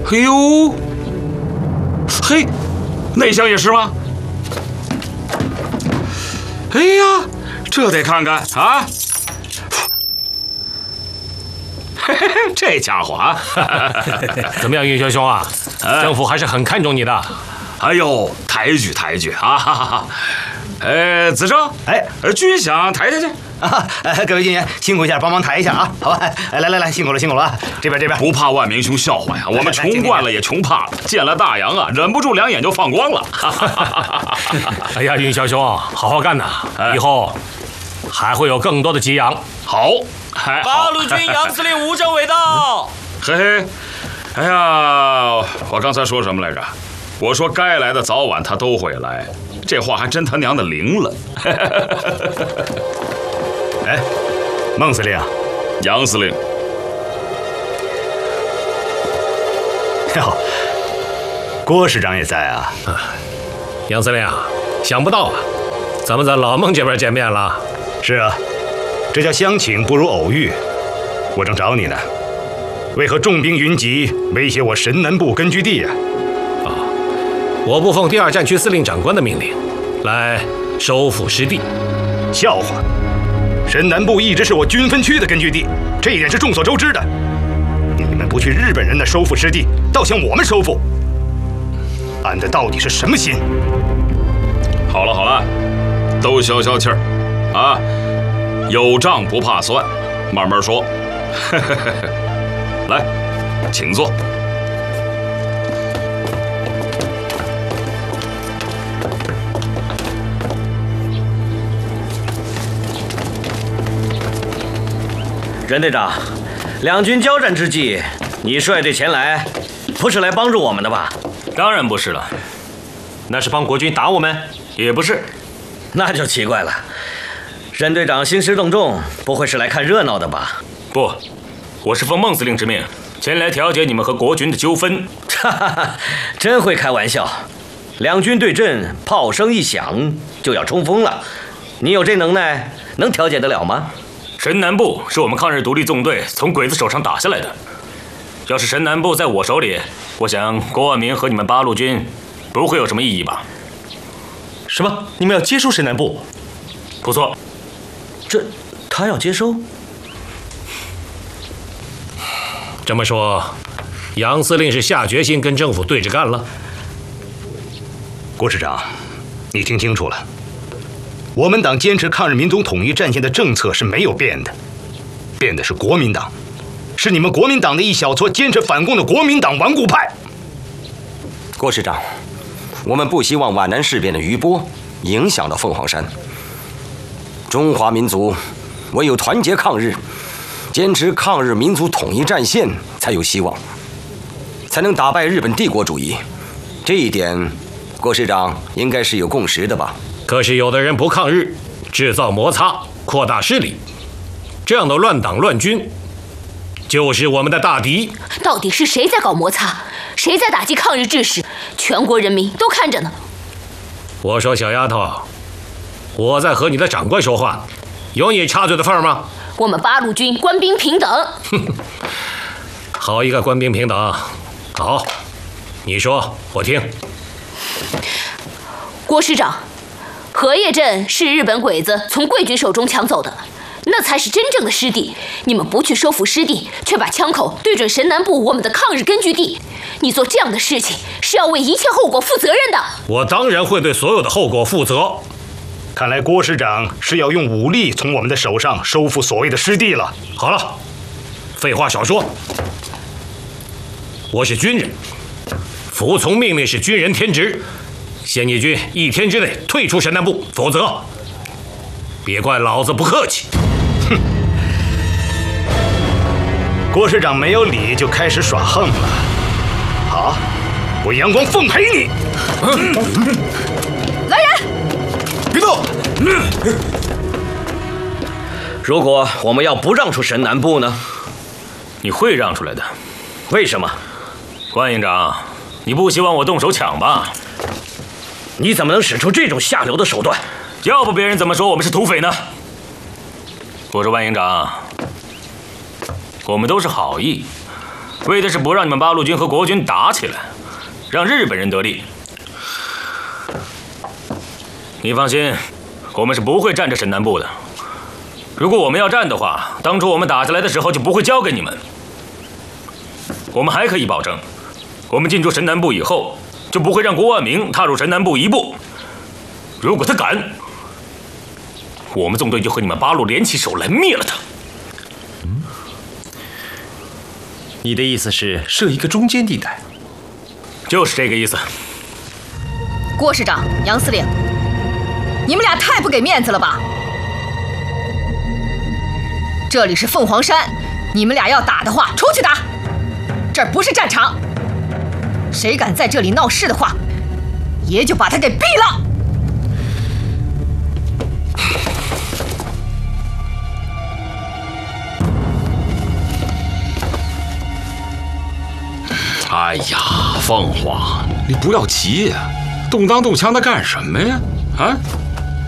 哎呦，嘿，那厢也是吗？哎呀，这得看看啊！这家伙啊， 怎么样，云霄兄啊？政府还是很看重你的。 哎呦，抬举抬举啊！子正，军饷抬下去啊！各位军员，辛苦一下，帮忙抬一下啊！好吧，来，辛苦了啊！这边， 不怕万明兄笑话呀，我们穷惯了也穷怕了，见了大洋啊，忍不住两眼就放光了。 哎呀，云霄兄，好好干呐，以后还会有更多的给养。 好， 八路军杨司令吴政委到。 嘿嘿，哎呀，我刚才说什么来着？我说该来的早晚他都会来，这话还真他娘的灵了。 孟司令， 杨司令， 哟，郭师长也在啊。 杨司令啊，想不到啊，咱们在老孟这边见面了。 是啊，这叫相请不如偶遇。我正找你呢，为何重兵云集，威胁我神南部根据地呀？ 我不奉第2战区司令长官的命令，来收复失地。 笑话！神南部一直是我军分区的根据地，这一点是众所周知的。你们不去日本人那收复失地，倒向我们收复，安的到底是什么心？ 好了，都消消气儿，啊，有账不怕算，慢慢说。来，请坐。 任队长，两军交战之际，你率队前来，不是来帮助我们的吧？ 当然不是了，那是帮国军打我们？也不是， 那就奇怪了。任队长兴师动众，不会是来看热闹的吧？ 不，我是奉孟司令之命前来调解你们和国军的纠纷。 哈哈，真会开玩笑。两军对阵，炮声一响就要冲锋了，你有这能耐，能调解得了吗？ 神南部是我们抗日独立纵队从鬼子手上打下来的，要是神南部在我手里，我想郭万明和你们八路军不会有什么异议吧？ 什么？你们要接收神南部？ 不错。 这他要接收？ 这么说，杨司令是下决心跟政府对着干了？ 郭师长，你听清楚了。我们党坚持抗日民族统一战线的政策是没有变的，变的是国民党，是你们国民党的一小撮坚持反共的国民党顽固派。 郭师长，我们不希望皖南事变的余波影响到凤凰山。中华民族唯有团结抗日，坚持抗日民族统一战线，才有希望，才能打败日本帝国主义。这一点，郭师长应该是有共识的吧？ 可是有的人不抗日，制造摩擦，扩大势力，这样的乱党乱军，就是我们的大敌。 到底是谁在搞摩擦？谁在打击抗日志士？全国人民都看着呢。 我说小丫头，我在和你的长官说话，有你插嘴的份儿吗？ 我们八路军官兵平等。 好一个官兵平等！好，你说我听。 郭师长，荷叶镇是日本鬼子从贵军手中抢走的，那才是真正的失地。你们不去收复失地，却把枪口对准神南部我们的抗日根据地，你做这样的事情是要为一切后果负责任的。 我当然会对所有的后果负责。 看来郭师长是要用武力从我们的手上收复所谓的失地了。 好了，废话少说，我是军人，服从命令是军人天职。现役军1天之内退出神南部，否则别怪老子不客气。 哼！郭师长没有理就开始耍横了。好，我阳光奉陪你。 来人！ 别动！ 如果我们要不让出神南部呢？ 你会让出来的。 为什么？ 关营长，你不希望我动手抢吧？ 你怎么能使出这种下流的手段？ 要不别人怎么说我们是土匪呢？我说万营长，我们都是好意， 为的是不让你们八路军和国军打起来，让日本人得利。你放心，我们是不会占着沈南部的。如果我们要占的话，当初我们打下来的时候就不会交给你们。我们还可以保证，我们进驻神南部以后，就不会让郭万明踏入神南部一步。如果他敢，我们纵队就和你们八路联起手来灭了他。 你的意思是设一个中间地带？ 就是这个意思。 郭师长、杨司令，你们俩太不给面子了吧？这里是凤凰山，你们俩要打的话，出去打。这儿不是战场，谁敢在这里闹事的话，爷就把他给毙了。 哎呀，凤凰，你不要急呀，动刀动枪的干什么呀？啊！